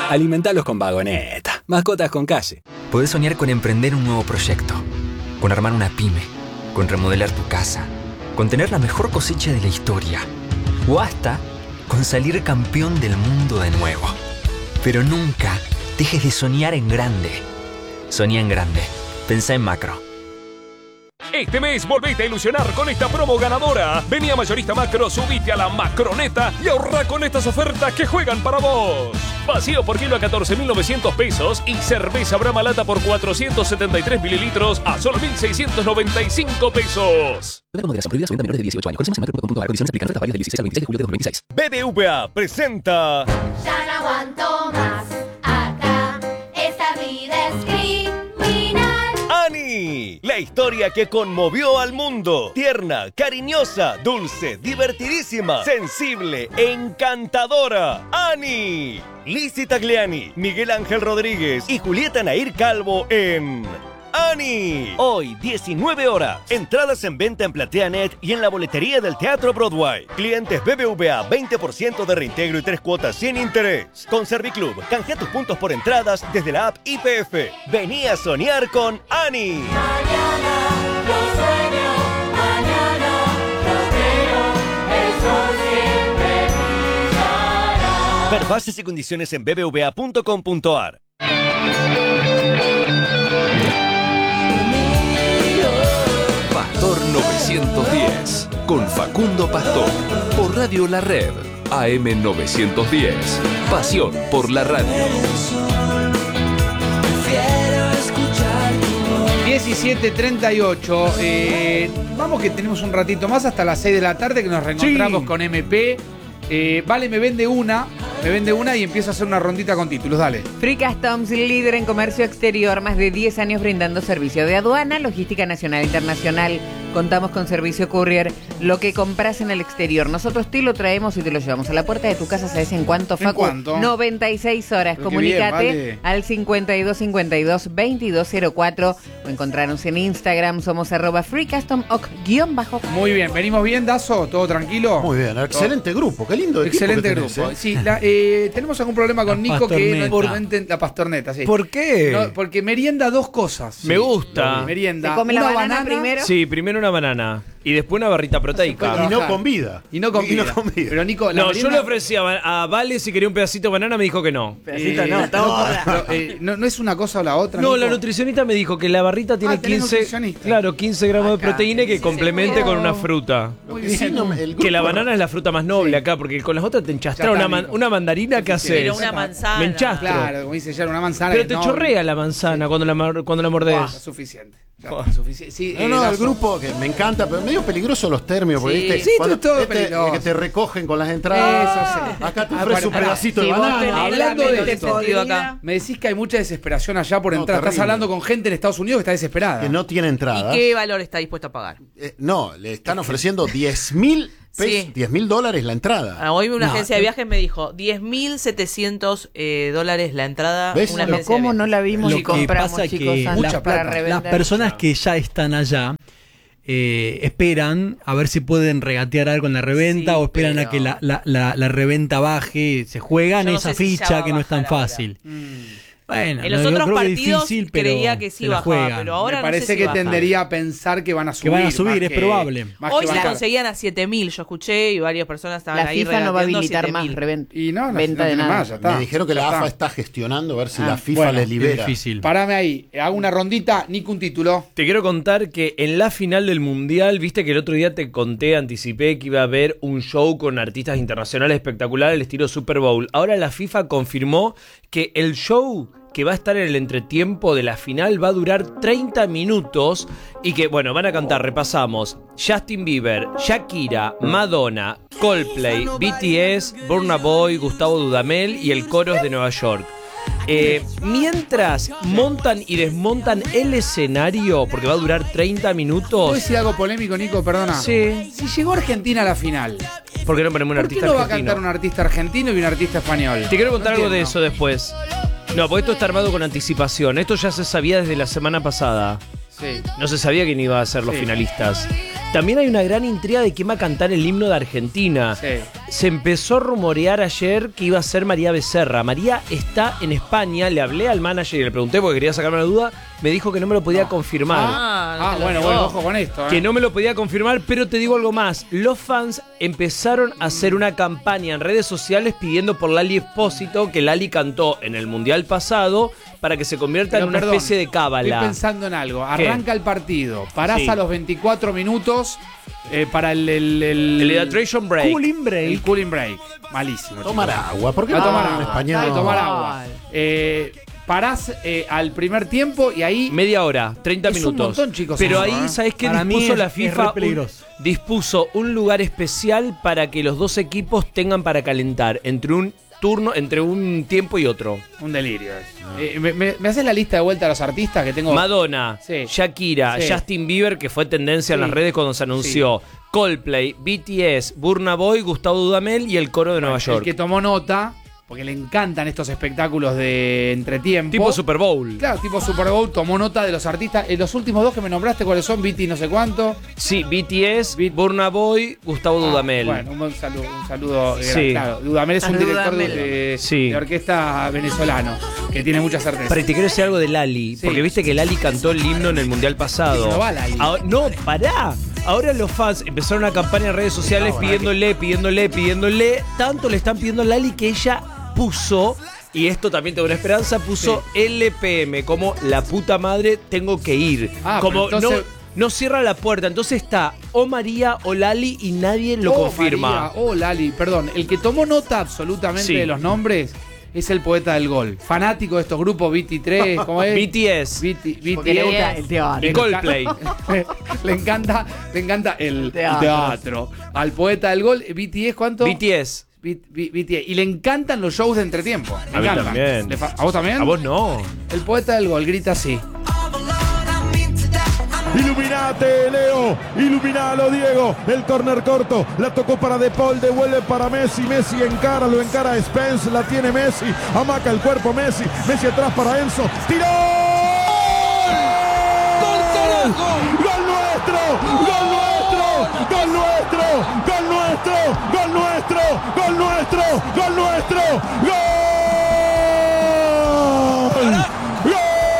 Alimentalos con Vagoneta. Mascotas con calle. Podés soñar con emprender un nuevo proyecto, con armar una pyme, con remodelar tu casa, con tener la mejor cosecha de la historia, o hasta con salir campeón del mundo de nuevo. Pero nunca dejes de soñar en grande. Soñá en grande. Pensá en macro. Este mes volvete a ilusionar con esta promo ganadora. Vení a Mayorista Macro, subite a la Macroneta y ahorra con estas ofertas que juegan para vos. Vacío por kilo a 14.900 pesos y cerveza Brahma Lata por 473 mililitros a solo 1.695 pesos. BBVA presenta... Ya no aguanto más, acá, esta vida es criminal. ¡Ani! La historia que conmovió al mundo. Tierna, cariñosa, dulce, divertidísima, sensible, encantadora. ¡Ani! Lizzy Tagliani, Miguel Ángel Rodríguez y Julieta Nair Calvo en... ¡Ani! Hoy, 19 horas. Entradas en venta en PlateaNet y en la boletería del Teatro Broadway. Clientes BBVA, 20% de reintegro y 3 cuotas sin interés. Con Serviclub, canjea tus puntos por entradas desde la app IPF. Vení a soñar con Ani. Mañana lo sueño, mañana lo creo, el sol siempre brillará. Ver bases y condiciones en bbva.com.ar. Pastor 910, con Facundo Pastor, por Radio La Red, AM 910, pasión por la radio. 17:38. Vamos que tenemos un ratito más hasta las 6 de la tarde que nos reencontramos con MP. Vale, me vende una y empiezo a hacer una rondita con títulos, dale. Free Customs, líder en comercio exterior, más de 10 años brindando servicio de aduana, logística nacional e internacional. Contamos con servicio courier, lo que compras en el exterior. Nosotros te lo traemos y te lo llevamos a la puerta de tu casa. ¿Sabes en cuánto, Facu? ¿En cuánto? 96 horas. Pero comunícate bien, vale. al 5252-2204 o encontrarnos en Instagram. Somos @freecustomok_. Muy bien, venimos bien, Dazo, todo tranquilo. Muy bien, excelente grupo, qué lindo equipo. Excelente que tenés, grupo. ¿eh? Sí, tenemos algún problema con Nico que no entiende la pastorneta, sí. ¿Por qué? No, porque merienda dos cosas. Me gusta. Merienda. ¿Se come la una banana primero? Sí, primero una banana y después una barrita proteica. Y no con vida. Y no con vida. Pero Nico, la No, merienda... yo le ofrecía a Vale si quería un pedacito de banana, me dijo que no. No es una cosa o la otra. No, Nico. la nutricionista me dijo que la barrita tiene ¿tenés 15, nutricionista? claro, 15 gramos de Acá, proteína y que sí, complemente sí, con sí. una fruta. Muy Lo que sí, bien. no me- el Que la grupo- banana es la fruta más noble acá, porque con las otras te enchastras. Ya Una, está, Nico. una mandarina, ¿qué haces? Pero una manzana. Me enchastro. Claro, como dice ya, una manzana. Pero que te no- chorrea la manzana cuando la mordés. Ah, suficiente. Ya está, suficiente. Sí, No, el Dazo. grupo que me encanta, pero medio peligroso los términos, porque Sí. ¿viste? Sí, Cuando- esto es todo peligroso. que te recogen con las entradas. Eso sí. Acá te Ah, ofrece un pará, pedacito si de vos banana. tenés Hablando la de mente esto, podrida acá. me decís que hay mucha desesperación allá por No, entrar. Estás terrible. hablando con gente en Estados Unidos que está desesperada. Que no tiene entradas. ¿Y qué valor está dispuesto a pagar? No, le están ofreciendo 10.000 pesos, Sí. $10.000 la entrada. Hoy una No, agencia de viajes me dijo $10.700 la entrada. ¿Ves? Una Pero agencia de ¿cómo no viajes. la vimos Lo y que compramos, pasa chicos, que antes mucha para plata. revender? Las personas que ya están allá esperan a ver si pueden regatear algo en la reventa Sí, o esperan a pero- que la reventa baje, se juegan Yo no esa sé si ya ficha va que a no es tan bajar ahora. fácil. Bueno, En los yo otros creo que es partidos difícil, pero creía que sí se la bajaba, juegan. pero ahora Me no parece sé si que baja. tendería a pensar que van a subir. Que van a subir, más es que- probable. más Hoy que se bajar. conseguían a 7.000, yo escuché, y varias personas estaban La ahí FIFA no va a regateando habilitar más 7.000. reventa. Y no Venta de tiene nada. más, ya está. Me dijeron que Ya la está. AFA está gestionando a ver si Ah, la FIFA bueno, les Es libera. difícil. Parame ahí, hago una rondita, Nico, un título. Te quiero contar que en la final del Mundial, viste que el otro día te conté, anticipé que iba a haber un show con artistas internacionales espectaculares al estilo Super Bowl. Ahora la FIFA confirmó que el show que va a estar en el entretiempo de la final va a durar 30 minutos y que, bueno, van a cantar, repasamos, Justin Bieber, Shakira, Madonna, Coldplay, BTS, Burna Boy, Gustavo Dudamel y el Coros de Nueva York. Mientras montan y desmontan el escenario, porque va a durar 30 ¿Puedo minutos. decir algo polémico, Nico? Perdona. Sí. Si llegó Argentina a la final, ¿Por qué no ponemos un ¿por qué artista no va a argentino? cantar un artista argentino y un artista español? Te quiero contar No algo de entiendo. eso después. No, porque esto está armado con anticipación. Esto ya se sabía desde la semana pasada. Sí. No se sabía quién iba a ser los Sí. finalistas. También hay una gran intriga de quién va a cantar el himno de Argentina. Sí. se empezó a rumorear ayer que iba a ser María Becerra. María está en España, le hablé al manager y le pregunté porque quería sacarme la duda, me dijo que no me lo podía confirmar. Bueno, ojo con esto. Que no me lo podía confirmar, pero te digo algo más. Los fans empezaron a hacer una campaña en redes sociales pidiendo por Lali Espósito, que Lali cantó en el Mundial pasado, para que se convierta en una especie de cábala. Estoy pensando en algo. Arranca el partido, parás Sí. a los 24 minutos para el hydration break. Cooling break. El cooling break. Malísimo. Tomar chicos. agua. ¿Por qué A no tomar en agua. español? A tomar agua. Parás al primer tiempo y ahí... Media hora, 30 Es minutos. un montón, chicos, Pero eso, ahí, ¿sabés qué Para mí dispuso la es FIFA? re peligroso. Dispuso un lugar especial para que los dos equipos tengan para calentar entre un turno, entre un tiempo y otro. Un delirio. ¿Me haces la lista de vuelta de los artistas que tengo? Madonna, Sí. Shakira, Sí. Justin Bieber, que fue tendencia en Sí. las redes cuando se anunció, Coldplay, BTS, Burna Boy, Gustavo Dudamel y el coro de Nueva El York. que tomó nota, porque le encantan estos espectáculos de entretiempo. Tipo Super Bowl. Claro, tipo Super Bowl, tomó nota de los artistas. Los últimos dos que me nombraste, ¿cuáles son? BT no sé cuánto. Sí, BTS, Burna Boy, Gustavo Dudamel. Bueno, un saludo. Sí. Claro, Dudamel es un Salud, director Dudamel. de orquesta venezolano, que tiene mucha certeza. Para te quiero decir algo de Lali, Sí. porque viste que Lali cantó el himno en el Mundial pasado. No va Lali. No, pará. Ahora los fans empezaron una campaña en redes sociales pidiéndole. Tanto le están pidiendo a Lali que ella puso, y esto también tengo una esperanza, puso LPM, como la puta madre tengo que ir. Como pero entonces- no cierra la puerta. Entonces está o María o Lali y nadie lo confirma. María, Lali, perdón. El que tomó nota absolutamente Sí. de los nombres es el poeta del gol. Fanático de estos grupos BT3, ¿cómo es? BTS. Porque le gusta el teatro. Y Coldplay. le encanta el teatro. Al poeta del gol, BTS, ¿cuánto? BTS. BTS. Y le encantan los shows de entretiempo. Le A mí encantan. también. ¿A vos también? A vos no. El poeta del gol grita así. Iluminate, Leo. Iluminalo, Diego. El córner corto. La tocó para De Paul. Devuelve para Messi. Messi encara. Lo encara Spence. La tiene Messi. Amaca el cuerpo Messi. Messi atrás para Enzo. ¡Tiró! ¡Gol! ¡Gol nuestro! ¡Gol nuestro! ¡Gol nuestro! ¡Gol nuestro! ¡Gol nuestro! ¡Gol nuestro! ¡Gol nuestro! ¡Gol